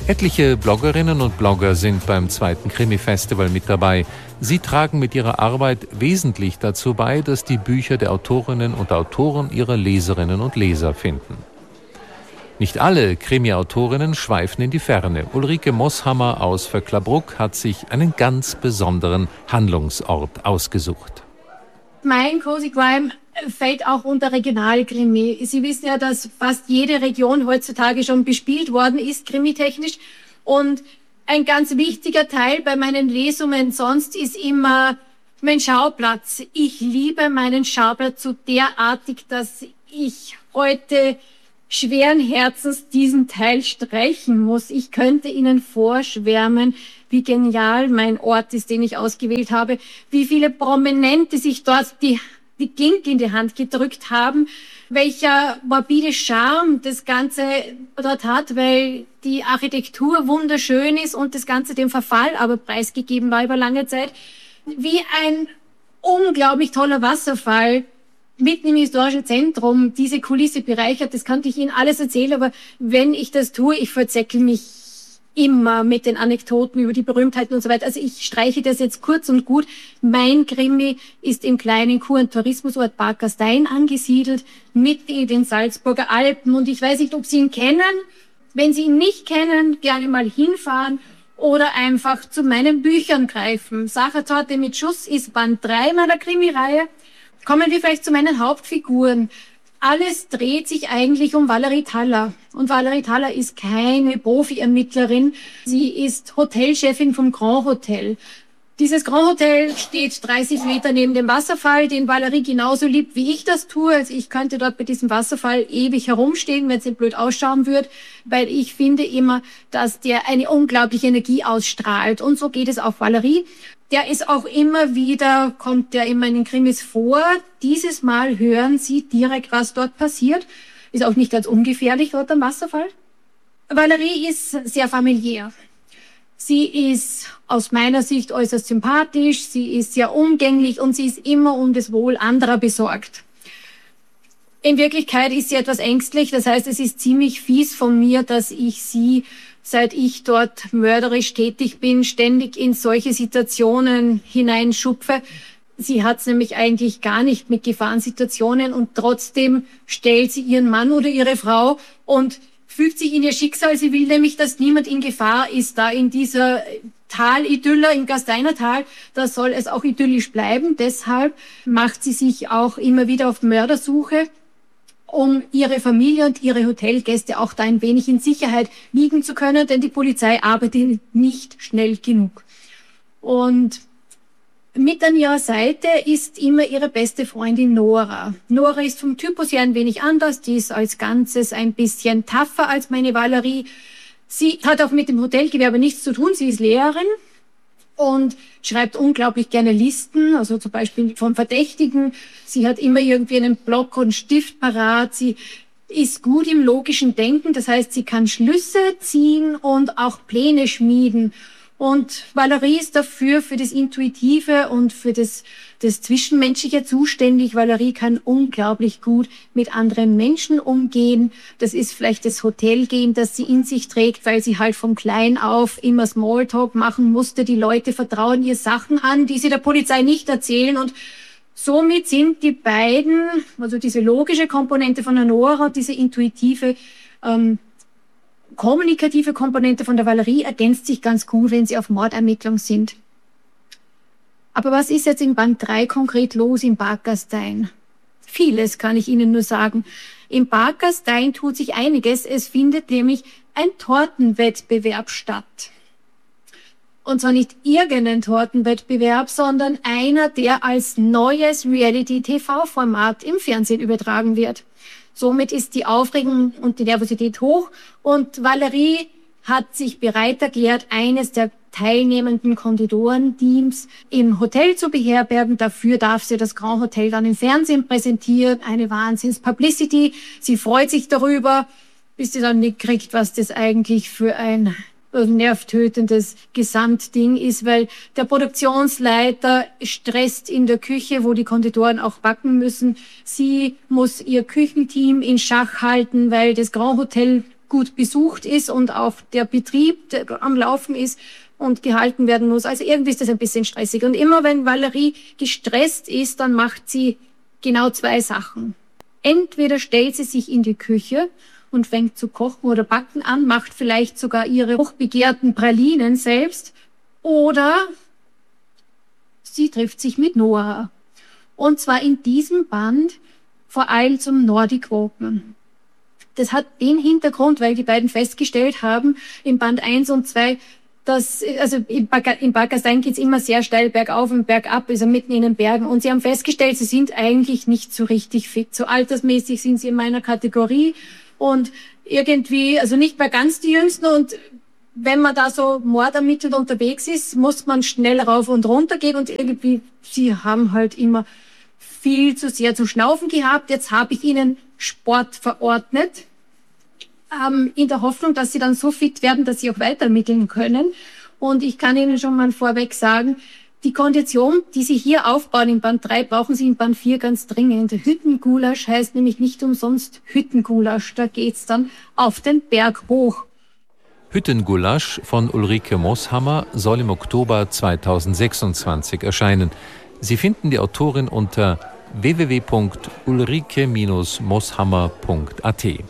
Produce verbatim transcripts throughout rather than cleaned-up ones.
Etliche Bloggerinnen und Blogger sind beim zweiten Krimi-Festival mit dabei. Sie tragen mit ihrer Arbeit wesentlich dazu bei, dass die Bücher der Autorinnen und Autoren ihre Leserinnen und Leser finden. Nicht alle Krimi-Autorinnen schweifen in die Ferne. Ulrike Mosshammer aus Vöcklabruck hat sich einen ganz besonderen Handlungsort ausgesucht. Mein Cozy Crime fällt auch unter Regionalkrimi. Sie wissen ja, dass fast jede Region heutzutage schon bespielt worden ist, krimitechnisch. Und ein ganz wichtiger Teil bei meinen Lesungen sonst ist immer mein Schauplatz. Ich liebe meinen Schauplatz so derartig, dass ich heute schweren Herzens diesen Teil streichen muss. Ich könnte Ihnen vorschwärmen, wie genial mein Ort ist, den ich ausgewählt habe, wie viele Prominente sich dort die die Gink in die Hand gedrückt haben, welcher morbide Charme das Ganze dort hat, weil die Architektur wunderschön ist und das Ganze dem Verfall aber preisgegeben war über lange Zeit. Wie ein unglaublich toller Wasserfall mitten im historischen Zentrum diese Kulisse bereichert, das kann ich Ihnen alles erzählen, aber wenn ich das tue, ich verzeckel mich immer mit den Anekdoten über die Berühmtheiten und so weiter. Also ich streiche das jetzt kurz und gut. Mein Krimi ist im kleinen Kur- und Tourismusort Bad Gastein angesiedelt, mitten in den Salzburger Alpen. Und ich weiß nicht, ob Sie ihn kennen. Wenn Sie ihn nicht kennen, gerne mal hinfahren oder einfach zu meinen Büchern greifen. Sachertorte mit Schuss ist Band drei meiner Krimireihe. Kommen wir vielleicht zu meinen Hauptfiguren. Alles dreht sich eigentlich um Valerie Thaller. Und Valerie Thaller ist keine Profi-Ermittlerin. Sie ist Hotelchefin vom Grand Hotel. Dieses Grand Hotel steht dreißig Meter neben dem Wasserfall, den Valerie genauso liebt, wie ich das tue. Also ich könnte dort bei diesem Wasserfall ewig herumstehen, wenn es nicht blöd ausschauen würde, weil ich finde immer, dass der eine unglaubliche Energie ausstrahlt. Und so geht es auch Valerie. Der ist auch immer wieder, kommt der in meinen Krimis vor. Dieses Mal hören Sie direkt, was dort passiert. Ist auch nicht ganz ungefährlich dort am Wasserfall. Valerie ist sehr familiär. Sie ist aus meiner Sicht äußerst sympathisch, sie ist sehr umgänglich und sie ist immer um das Wohl anderer besorgt. In Wirklichkeit ist sie etwas ängstlich, das heißt, es ist ziemlich fies von mir, dass ich sie, seit ich dort mörderisch tätig bin, ständig in solche Situationen hineinschupfe. Sie hat es nämlich eigentlich gar nicht mit Gefahrensituationen und trotzdem stellt sie ihren Mann oder ihre Frau und fügt sich in ihr Schicksal. Sie will nämlich, dass niemand in Gefahr ist, da in dieser Talidylle, im Gasteiner Tal, da soll es auch idyllisch bleiben. Deshalb macht sie sich auch immer wieder auf Mördersuche, um ihre Familie und ihre Hotelgäste auch da ein wenig in Sicherheit wiegen zu können, denn die Polizei arbeitet nicht schnell genug. Und mit an ihrer Seite ist immer ihre beste Freundin Nora. Nora ist vom Typus her ein wenig anders, die ist als Ganzes ein bisschen tougher als meine Valerie. Sie hat auch mit dem Hotelgewerbe nichts zu tun, sie ist Lehrerin und schreibt unglaublich gerne Listen, also zum Beispiel von Verdächtigen. Sie hat immer irgendwie einen Block und Stift parat. Sie ist gut im logischen Denken, das heißt, sie kann Schlüsse ziehen und auch Pläne schmieden. Und Valerie ist dafür für das Intuitive und für das, das Zwischenmenschliche zuständig. Valerie kann unglaublich gut mit anderen Menschen umgehen. Das ist vielleicht das Hotelgehen, das sie in sich trägt, weil sie halt vom Klein auf immer Smalltalk machen musste. Die Leute vertrauen ihr Sachen an, die sie der Polizei nicht erzählen. Und somit sind die beiden, also diese logische Komponente von der Nora und diese intuitive, ähm, kommunikative Komponente von der Valerie ergänzt sich ganz gut, wenn sie auf Mordermittlung sind. Aber was ist jetzt in Band drei konkret los in Bad Gastein? Vieles kann ich Ihnen nur sagen. In Bad Gastein tut sich einiges. Es findet nämlich ein Tortenwettbewerb statt. Und zwar nicht irgendein Tortenwettbewerb, sondern einer, der als neues Reality-T V-Format im Fernsehen übertragen wird. Somit ist die Aufregung und die Nervosität hoch und Valerie hat sich bereit erklärt, eines der teilnehmenden Konditorenteams im Hotel zu beherbergen. Dafür darf sie das Grand Hotel dann im Fernsehen präsentieren. Eine Wahnsinns-Publicity. Sie freut sich darüber, bis sie dann nicht kriegt, was das eigentlich für ein nervtötendes Gesamtding ist, weil der Produktionsleiter stresst in der Küche, wo die Konditoren auch backen müssen. Sie muss ihr Küchenteam in Schach halten, weil das Grand Hotel gut besucht ist und auch der Betrieb der am Laufen ist und gehalten werden muss. Also irgendwie ist das ein bisschen stressig. Und immer wenn Valerie gestresst ist, dann macht sie genau zwei Sachen. Entweder stellt sie sich in die Küche und fängt zu kochen oder backen an, macht vielleicht sogar ihre hochbegehrten Pralinen selbst, oder sie trifft sich mit Noah. Und zwar in diesem Band vor allem zum Nordic Walkman. Das hat den Hintergrund, weil die beiden festgestellt haben, im Band eins und zwei, dass, also im Barkastein geht's immer sehr steil bergauf und bergab, also mitten in den Bergen. Und sie haben festgestellt, sie sind eigentlich nicht so richtig fit. So altersmäßig sind sie in meiner Kategorie und irgendwie, also nicht mehr ganz die Jüngsten. Und wenn man da so mordermittelt unterwegs ist, muss man schnell rauf und runter gehen. Und irgendwie, sie haben halt immer viel zu sehr zu schnaufen gehabt. Jetzt habe ich ihnen Sport verordnet, ähm, in der Hoffnung, dass sie dann so fit werden, dass sie auch weiter ermitteln können. Und ich kann Ihnen schon mal vorweg sagen, die Kondition, die Sie hier aufbauen in Band drei, brauchen Sie in Band vier ganz dringend. Hüttengulasch heißt nämlich nicht umsonst Hüttengulasch. Da geht's dann auf den Berg hoch. Hüttengulasch von Ulrike Mooshammer soll im Oktober zweitausendsechsundzwanzig erscheinen. Sie finden die Autorin unter w w w punkt ulrike Bindestrich mooshammer punkt a t.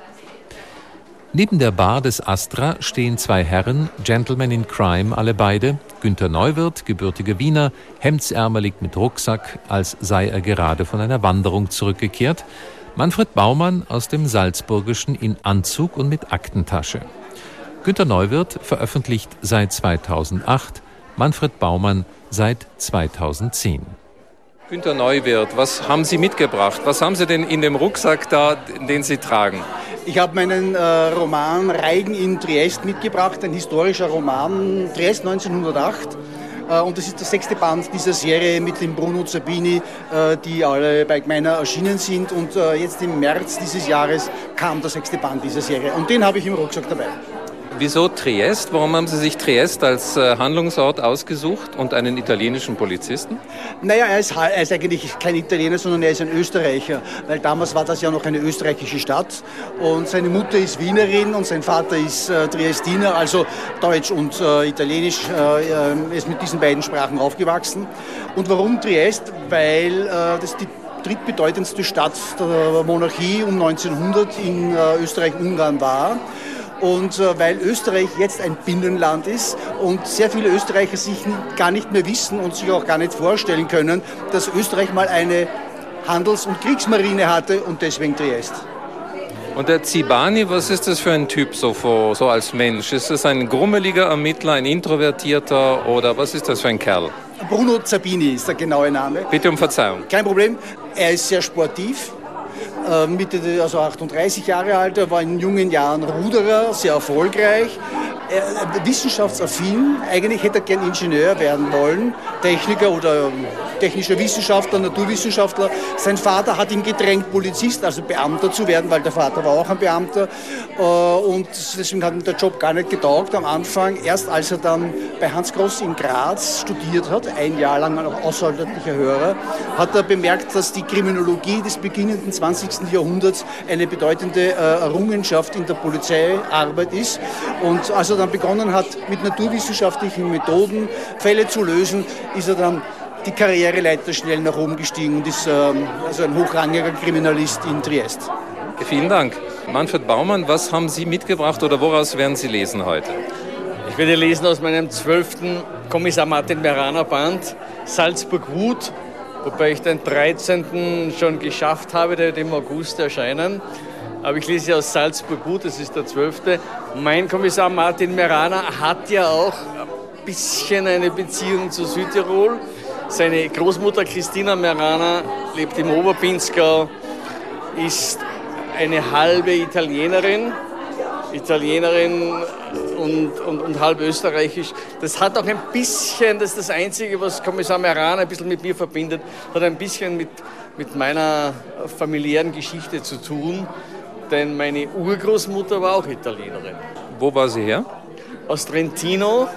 Neben der Bar des Astra stehen zwei Herren, Gentlemen in Crime alle beide, Günter Neuwirth, gebürtiger Wiener, hemdsärmelig mit Rucksack, als sei er gerade von einer Wanderung zurückgekehrt, Manfred Baumann aus dem Salzburgischen in Anzug und mit Aktentasche. Günter Neuwirth veröffentlicht seit zweitausendacht, Manfred Baumann seit zweitausendzehn. Günter Neuwirth, was haben Sie mitgebracht? Was haben Sie denn in dem Rucksack da, den Sie tragen? Ich habe meinen äh, Roman Reigen in Triest mitgebracht, ein historischer Roman, Triest neunzehnhundertacht. Äh, und das ist der sechste Band dieser Serie mit dem Bruno Zerbini, äh, die alle bei Gmeiner erschienen sind. Und äh, jetzt im März dieses Jahres kam der sechste Band dieser Serie. Und den habe ich im Rucksack dabei. Wieso Triest? Warum haben Sie sich Triest als äh, Handlungsort ausgesucht und einen italienischen Polizisten? Naja, er ist, er ist eigentlich kein Italiener, sondern er ist ein Österreicher, weil damals war das ja noch eine österreichische Stadt und seine Mutter ist Wienerin und sein Vater ist äh, Triestiner, also Deutsch und äh, Italienisch. Äh, er ist mit diesen beiden Sprachen aufgewachsen. Und warum Triest? Weil äh, das die drittbedeutendste Stadt der Monarchie um neunzehnhundert in äh, Österreich-Ungarn war. Und äh, weil Österreich jetzt ein Binnenland ist und sehr viele Österreicher sich gar nicht mehr wissen und sich auch gar nicht vorstellen können, dass Österreich mal eine Handels- und Kriegsmarine hatte und deswegen Triest. Und der Zibani, was ist das für ein Typ so, so als Mensch? Ist das ein grummeliger Ermittler, ein Introvertierter oder was ist das für ein Kerl? Bruno Zerbini ist der genaue Name. Bitte um Verzeihung. Kein Problem. Er ist sehr sportiv. Mitte, also achtunddreißig Jahre alt, er war in jungen Jahren Ruderer, sehr erfolgreich, er, wissenschaftsaffin, eigentlich hätte er gern Ingenieur werden wollen, Techniker oder technischer Wissenschaftler, Naturwissenschaftler. Sein Vater hat ihn gedrängt, Polizist, also Beamter zu werden, weil der Vater war auch ein Beamter und deswegen hat ihm der Job gar nicht getaugt am Anfang. Erst als er dann bei Hans Gross in Graz studiert hat, ein Jahr lang als außerordentlicher Hörer, hat er bemerkt, dass die Kriminologie des beginnenden zwanzigsten Jahrhunderts eine bedeutende äh, Errungenschaft in der Polizeiarbeit ist. Und als er dann begonnen hat, mit naturwissenschaftlichen Methoden Fälle zu lösen, ist er dann die Karriereleiter schnell nach oben gestiegen und ist ähm, also ein hochrangiger Kriminalist in Triest. Vielen Dank. Manfred Baumann, was haben Sie mitgebracht oder woraus werden Sie lesen heute? Ich werde lesen aus meinem zwölften Kommissar Martin Meraner Band, Salzburg-Wut, wobei ich den dreizehnten schon geschafft habe, der wird im August erscheinen. Aber ich lese aus Salzburg-Wut, das ist der zwölfte. Mein Kommissar Martin Meraner hat ja auch ein bisschen eine Beziehung zu Südtirol. Seine Großmutter Christina Meraner lebt im Oberpinzgau, ist eine halbe Italienerin, Italienerin und, und, und halb österreichisch. Das hat auch ein bisschen, das ist das Einzige, was Kommissar Meraner ein bisschen mit mir verbindet, hat ein bisschen mit, mit meiner familiären Geschichte zu tun, denn meine Urgroßmutter war auch Italienerin. Wo war sie her? Aus Trentino.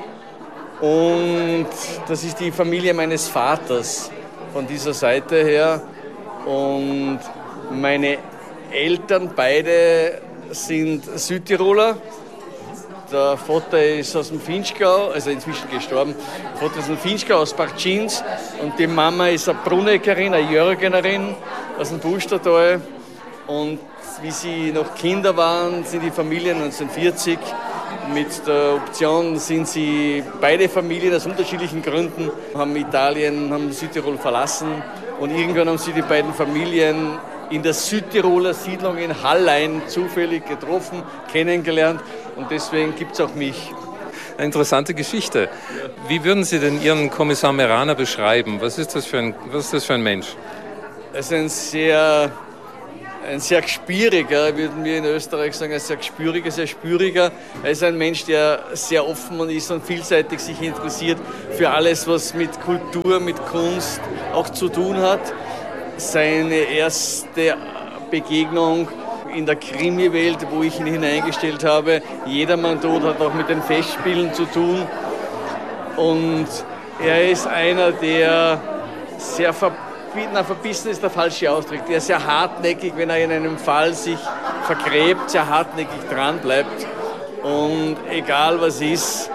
Und das ist die Familie meines Vaters von dieser Seite her. Und meine Eltern beide sind Südtiroler. Der Vater ist aus dem Vinschgau, also inzwischen gestorben. Der Vater ist aus dem Vinschgau, aus Bartschins. Und die Mama ist eine Bruneckerin, eine Jörgenerin aus dem Pustertal. Und wie sie noch Kinder waren, sind die Familien neunzehnhundertvierzig. Mit der Option sind sie beide Familien aus unterschiedlichen Gründen, haben Italien, haben Südtirol verlassen. Und irgendwann haben sie die beiden Familien in der Südtiroler Siedlung in Hallein zufällig getroffen, kennengelernt. Und deswegen gibt es auch mich. Eine interessante Geschichte. Wie würden Sie denn Ihren Kommissar Meraner beschreiben? Was ist das für ein, was ist das für ein Mensch? Er ist ein sehr, ein sehr gespüriger, würden wir in Österreich sagen, ein sehr gespüriger, sehr spüriger. Er ist ein Mensch, der sehr offen ist und vielseitig sich interessiert für alles, was mit Kultur, mit Kunst auch zu tun hat. Seine erste Begegnung in der Krimi-Welt, wo ich ihn hineingestellt habe. Jedermann dort hat auch mit den Festspielen zu tun. Und er ist einer, der sehr verbissen, na, verbissen ist der falsche Ausdruck, der sehr hartnäckig, wenn er in einem Fall sich vergräbt, sehr hartnäckig dran bleibt. Und egal was ist,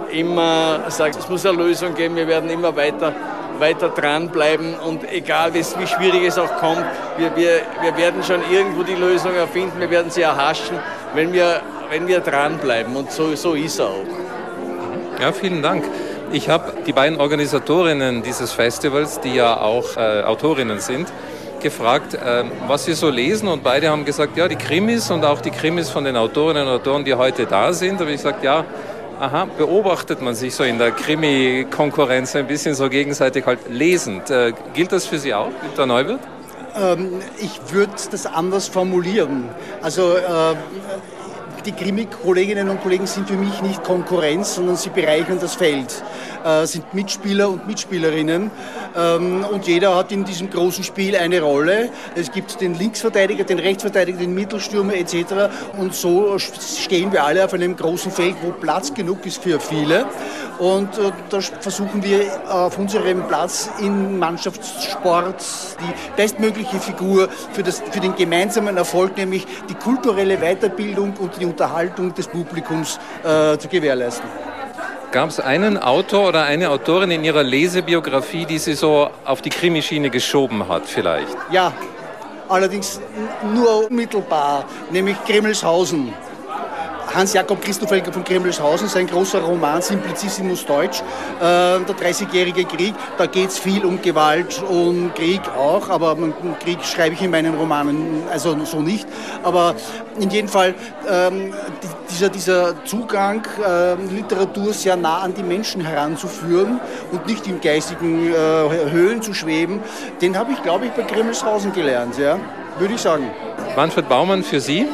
immer sagt, es muss eine Lösung geben, wir werden immer weiter weiter dranbleiben und egal wie schwierig es auch kommt, wir, wir, wir werden schon irgendwo die Lösung erfinden, wir werden sie erhaschen, wenn wir, wenn wir dranbleiben und so, so ist er auch. Ja, vielen Dank. Ich habe die beiden Organisatorinnen dieses Festivals, die ja auch äh, Autorinnen sind, gefragt, äh, was sie so lesen und beide haben gesagt, ja, die Krimis und auch die Krimis von den Autorinnen und Autoren, die heute da sind. Da habe ich gesagt, ja, aha, beobachtet man sich so in der Krimi-Konkurrenz ein bisschen so gegenseitig halt lesend. Äh, gilt das für Sie auch, Günter Neuwirth? Ähm, ich würde das anders formulieren. Also äh, die Krimi-Kolleginnen und Kollegen sind für mich nicht Konkurrenz, sondern sie bereichern das Feld, äh, sind Mitspieler und Mitspielerinnen ähm, und jeder hat in diesem großen Spiel eine Rolle. Es gibt den Linksverteidiger, den Rechtsverteidiger, den Mittelstürmer et cetera. Und so stehen wir alle auf einem großen Feld, wo Platz genug ist für viele. Und äh, da versuchen wir auf unserem Platz im Mannschaftssport die bestmögliche Figur für, das, für den gemeinsamen Erfolg, nämlich die kulturelle Weiterbildung und die Unterhaltung des Publikums äh, zu gewährleisten. Gab es einen Autor oder eine Autorin in Ihrer Lesebiografie, die Sie so auf die Krimischiene geschoben hat vielleicht? Ja, allerdings nur unmittelbar, nämlich Grimmelshausen. Hans-Jakob Christoffel von Grimmelshausen, sein großer Roman Simplicissimus Deutsch, äh, der dreißigjährige Krieg. Da geht es viel um Gewalt und Krieg auch, aber Krieg schreibe ich in meinen Romanen also so nicht. Aber in jedem Fall ähm, die, dieser, dieser Zugang, äh, Literatur sehr nah an die Menschen heranzuführen und nicht in geistigen äh, Höhen zu schweben, den habe ich, glaube ich, bei Grimmelshausen gelernt, ja, würde ich sagen. Manfred Baumann, für Sie?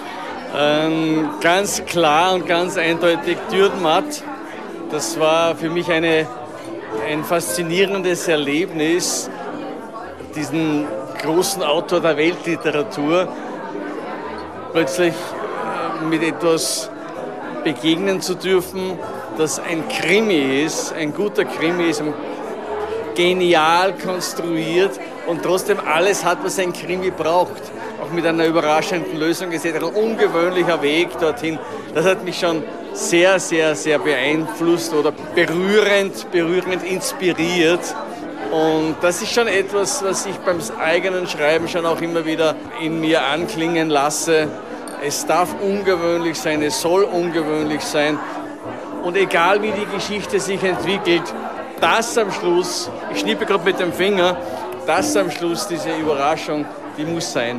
Ähm, ganz klar und ganz eindeutig Dürrenmatt. Das war für mich eine, ein faszinierendes Erlebnis, diesen großen Autor der Weltliteratur plötzlich äh, mit etwas begegnen zu dürfen, das ein Krimi ist, ein guter Krimi ist, genial konstruiert und trotzdem alles hat, was ein Krimi braucht. Auch mit einer überraschenden Lösung gesehen, ein ungewöhnlicher Weg dorthin. Das hat mich schon sehr, sehr, sehr beeinflusst oder berührend, berührend inspiriert. Und das ist schon etwas, was ich beim eigenen Schreiben schon auch immer wieder in mir anklingen lasse. Es darf ungewöhnlich sein, es soll ungewöhnlich sein. Und egal wie die Geschichte sich entwickelt, das am Schluss, ich schnippe gerade mit dem Finger, das am Schluss, diese Überraschung, die muss sein.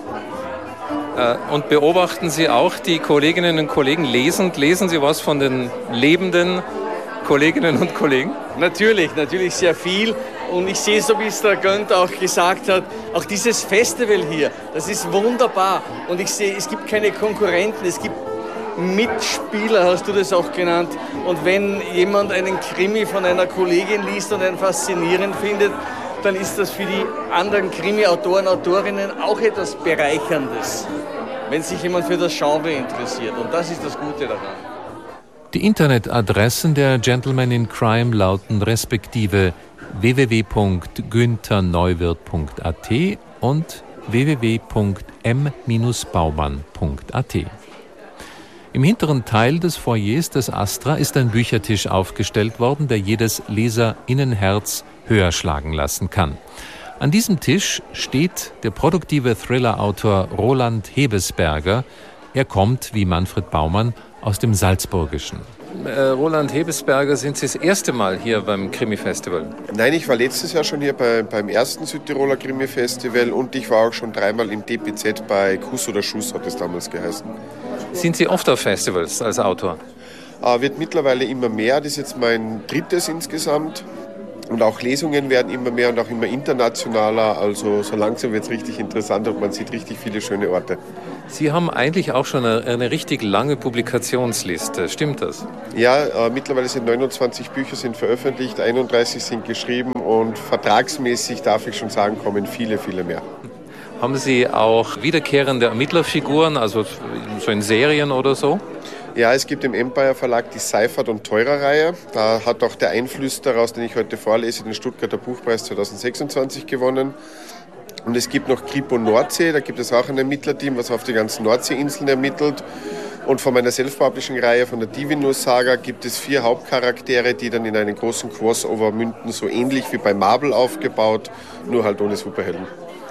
Und beobachten Sie auch die Kolleginnen und Kollegen lesend? Lesen Sie was von den lebenden Kolleginnen und Kollegen? Natürlich, natürlich sehr viel. Und ich sehe, so wie es der Günther auch gesagt hat, auch dieses Festival hier, das ist wunderbar. Und ich sehe, es gibt keine Konkurrenten, es gibt Mitspieler, hast du das auch genannt. Und wenn jemand einen Krimi von einer Kollegin liest und einen faszinierend findet, dann ist das für die anderen Krimi-Autoren, Autorinnen auch etwas Bereicherndes, wenn sich jemand für das Genre interessiert. Und das ist das Gute daran. Die Internetadressen der Gentlemen in Crime lauten respektive w w w punkt günther neuwirth punkt a t und w w w punkt m baumann punkt a t. Im hinteren Teil des Foyers des Astra ist ein Büchertisch aufgestellt worden, der jedes Leserinnenherz höher schlagen lassen kann. An diesem Tisch steht der produktive Thriller-Autor Roland Hebesberger. Er kommt, wie Manfred Baumann, aus dem Salzburgischen. Äh, Roland Hebesberger, sind Sie das erste Mal hier beim Krimi-Festival? Nein, ich war letztes Jahr schon hier bei, beim ersten Südtiroler Krimi-Festival und ich war auch schon dreimal im D P Z bei Kuss oder Schuss, hat es damals geheißen. Sind Sie oft auf Festivals als Autor? Äh, wird mittlerweile immer mehr, das ist jetzt mein drittes insgesamt. Und auch Lesungen werden immer mehr und auch immer internationaler. Also so langsam wird es richtig interessant und man sieht richtig viele schöne Orte. Sie haben eigentlich auch schon eine, eine richtig lange Publikationsliste, stimmt das? Ja, äh, mittlerweile sind neunundzwanzig Bücher sind veröffentlicht, einunddreißig sind geschrieben und vertragsmäßig, darf ich schon sagen, kommen viele, viele mehr. Haben Sie auch wiederkehrende Ermittlerfiguren, also so in Serien oder so? Ja, es gibt im Empire Verlag die Seifert- und Teurer-Reihe. Da hat auch der Einflüsterer, aus dem ich heute vorlese, den Stuttgarter Buchpreis zweitausendsechsundzwanzig gewonnen. Und es gibt noch Kripo Nordsee, da gibt es auch ein Ermittlerteam, was auf die ganzen Nordseeinseln ermittelt. Und von meiner Self-Publishing-Reihe, von der Divinus-Saga, gibt es vier Hauptcharaktere, die dann in einen großen Crossover münden, so ähnlich wie bei Marvel aufgebaut, nur halt ohne Superhelden.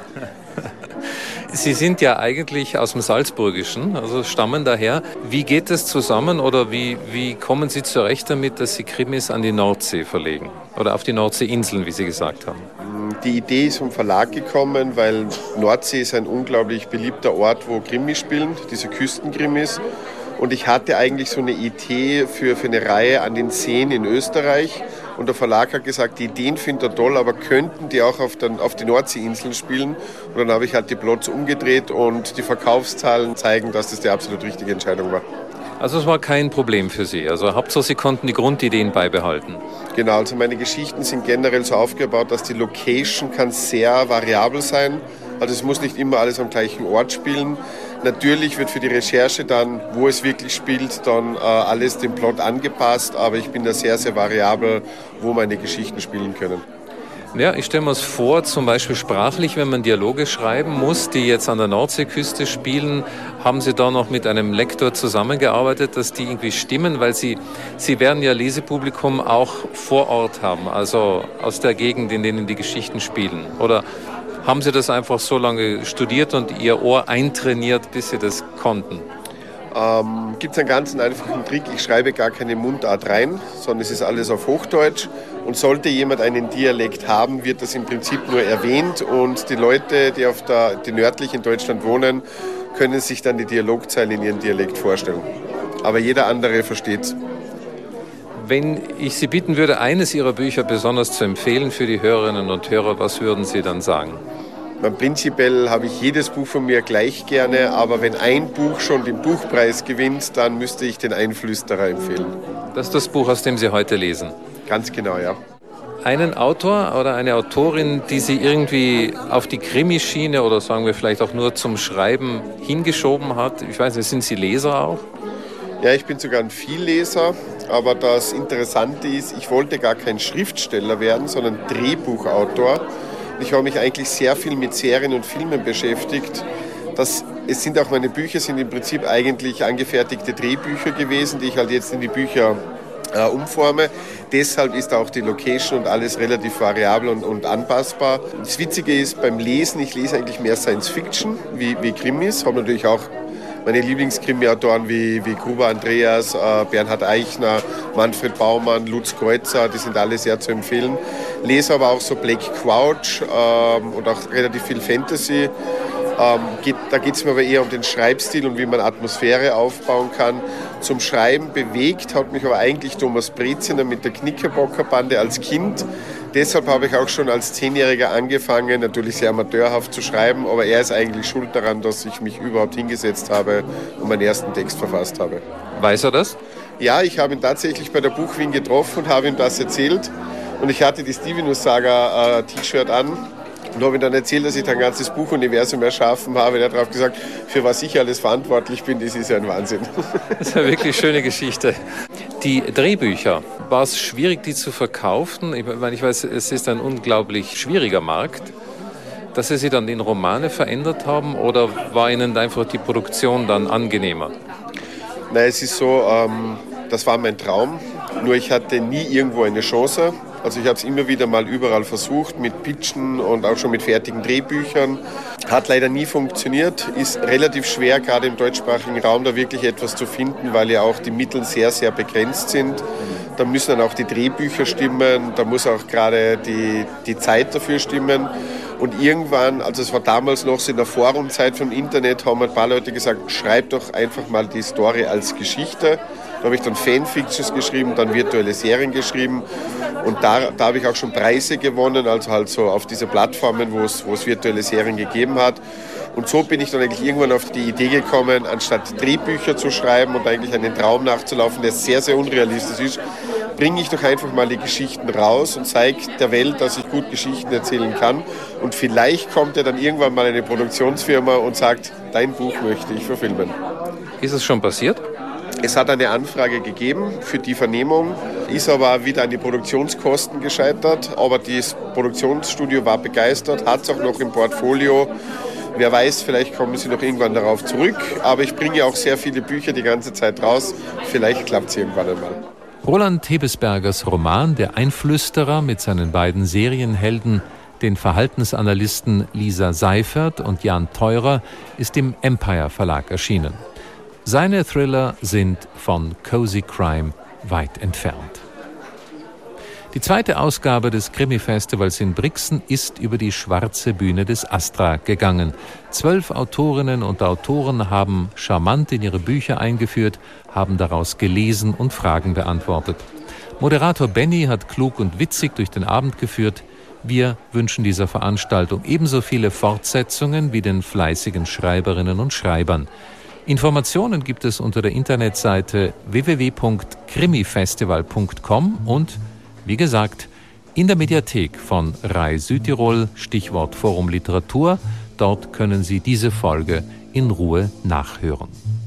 Sie sind ja eigentlich aus dem Salzburgischen, also stammen daher. Wie geht es zusammen oder wie, wie kommen Sie zurecht damit, dass Sie Krimis an die Nordsee verlegen? Oder auf die Nordseeinseln, wie Sie gesagt haben? Die Idee ist vom Verlag gekommen, weil Nordsee ist ein unglaublich beliebter Ort, wo Krimis spielen, diese Küstenkrimis. Und ich hatte eigentlich so eine Idee für, für eine Reihe an den Seen in Österreich. Und der Verlag hat gesagt, die Ideen findet er toll, aber könnten die auch auf, den, auf die Nordseeinseln spielen? Und dann habe ich halt die Plots umgedreht und die Verkaufszahlen zeigen, dass das die absolut richtige Entscheidung war. Also es war kein Problem für Sie. Also Hauptsache Sie konnten die Grundideen beibehalten. Genau, also meine Geschichten sind generell so aufgebaut, dass die Location kann sehr variabel sein. Also es muss nicht immer alles am gleichen Ort spielen. Natürlich wird für die Recherche dann, wo es wirklich spielt, dann äh, alles dem Plot angepasst. Aber ich bin da sehr, sehr variabel, wo meine Geschichten spielen können. Ja, ich stelle mir es vor, zum Beispiel sprachlich, wenn man Dialoge schreiben muss, die jetzt an der Nordseeküste spielen, haben Sie da noch mit einem Lektor zusammengearbeitet, dass die irgendwie stimmen? Weil Sie, Sie werden ja Lesepublikum auch vor Ort haben, also aus der Gegend, in denen die Geschichten spielen. Oder haben Sie das einfach so lange studiert und Ihr Ohr eintrainiert, bis Sie das konnten? Ähm, gibt es einen ganz einfachen Trick, ich schreibe gar keine Mundart rein, sondern es ist alles auf Hochdeutsch. Und sollte jemand einen Dialekt haben, wird das im Prinzip nur erwähnt. Und die Leute, die, auf der, die nördlich in Deutschland wohnen, können sich dann die Dialogzeile in ihrem Dialekt vorstellen. Aber jeder andere versteht es. Wenn ich Sie bitten würde, eines Ihrer Bücher besonders zu empfehlen für die Hörerinnen und Hörer, was würden Sie dann sagen? Prinzipiell habe ich jedes Buch von mir gleich gerne, aber wenn ein Buch schon den Buchpreis gewinnt, dann müsste ich den Einflüsterer empfehlen. Das ist das Buch, aus dem Sie heute lesen? Ganz genau, ja. Einen Autor oder eine Autorin, die Sie irgendwie auf die Krimischiene oder sagen wir vielleicht auch nur zum Schreiben hingeschoben hat? Ich weiß nicht, sind Sie Leser auch? Ja, ich bin sogar ein Vielleser, aber das Interessante ist, ich wollte gar kein Schriftsteller werden, sondern Drehbuchautor. Ich habe mich eigentlich sehr viel mit Serien und Filmen beschäftigt. Das, es sind auch meine Bücher, sind im Prinzip eigentlich angefertigte Drehbücher gewesen, die ich halt jetzt in die Bücher äh, umforme. Deshalb ist auch die Location und alles relativ variabel und, und anpassbar. Das Witzige ist beim Lesen, ich lese eigentlich mehr Science Fiction wie, wie Krimis. Habe natürlich auch meine Lieblingskrimi-Autoren wie, wie Gruber Andreas, äh, Bernhard Eichner, Manfred Baumann, Lutz Kreuzer, die sind alle sehr zu empfehlen. Lese aber auch so Black Crouch ähm, und auch relativ viel Fantasy. Ähm, geht, da geht es mir aber eher um den Schreibstil und wie man Atmosphäre aufbauen kann. Zum Schreiben bewegt hat mich aber eigentlich Thomas Breziner mit der Knickerbocker-Bande als Kind. Deshalb habe ich auch schon als Zehnjähriger angefangen, natürlich sehr amateurhaft zu schreiben, aber er ist eigentlich schuld daran, dass ich mich überhaupt hingesetzt habe und meinen ersten Text verfasst habe. Weiß er das? Ja, ich habe ihn tatsächlich bei der Buchwien getroffen und habe ihm das erzählt. Und ich hatte das Divinus-Saga-T-Shirt an und habe ihm dann erzählt, dass ich ein ganzes Buchuniversum erschaffen habe. Er hat darauf gesagt, für was ich alles verantwortlich bin, das ist ja ein Wahnsinn. Das ist eine wirklich schöne Geschichte. Die Drehbücher, war es schwierig, die zu verkaufen? Ich meine, ich weiß, es ist ein unglaublich schwieriger Markt. dass Sie sie dann in Romane verändert haben oder war Ihnen einfach die Produktion dann angenehmer? Nein, es ist so, ähm, das war mein Traum, nur ich hatte nie irgendwo eine Chance. Also ich habe es immer wieder mal überall versucht, mit Pitchen und auch schon mit fertigen Drehbüchern. Hat leider nie funktioniert, ist relativ schwer, gerade im deutschsprachigen Raum da wirklich etwas zu finden, weil ja auch die Mittel sehr, sehr begrenzt sind. Da müssen dann auch die Drehbücher stimmen, da muss auch gerade die, die Zeit dafür stimmen. Und irgendwann, also es war damals noch so in der Forumzeit vom Internet, haben ein paar Leute gesagt, schreib doch einfach mal die Story als Geschichte. Da habe ich dann Fanfictions geschrieben, dann virtuelle Serien geschrieben und da, da habe ich auch schon Preise gewonnen, also halt so auf diese Plattformen, wo es, wo es virtuelle Serien gegeben hat. Und so bin ich dann eigentlich irgendwann auf die Idee gekommen, anstatt Drehbücher zu schreiben und eigentlich einen Traum nachzulaufen, der sehr, sehr unrealistisch ist, bringe ich doch einfach mal die Geschichten raus und zeige der Welt, dass ich gut Geschichten erzählen kann. Und vielleicht kommt ja dann irgendwann mal eine Produktionsfirma und sagt, dein Buch möchte ich verfilmen. Ist es schon passiert? Es hat eine Anfrage gegeben für die Vernehmung, ist aber wieder an die Produktionskosten gescheitert. Aber das Produktionsstudio war begeistert, hat es auch noch im Portfolio. Wer weiß, vielleicht kommen sie noch irgendwann darauf zurück. Aber ich bringe auch sehr viele Bücher die ganze Zeit raus. Vielleicht klappt es irgendwann einmal. Roland Hebesbergers Roman Der Einflüsterer mit seinen beiden Serienhelden, den Verhaltensanalysten Lisa Seifert und Jan Theurer, ist im Empire Verlag erschienen. Seine Thriller sind von Cozy Crime weit entfernt. Die zweite Ausgabe des Krimi-Festivals in Brixen ist über die schwarze Bühne des Astra gegangen. Zwölf Autorinnen und Autoren haben charmant in ihre Bücher eingeführt, haben daraus gelesen und Fragen beantwortet. Moderator Benny hat klug und witzig durch den Abend geführt. Wir wünschen dieser Veranstaltung ebenso viele Fortsetzungen wie den fleißigen Schreiberinnen und Schreibern. Informationen gibt es unter der Internetseite w w w punkt krimifestival punkt com und, wie gesagt, in der Mediathek von R A I Südtirol, Stichwort Forum Literatur. Dort können Sie diese Folge in Ruhe nachhören.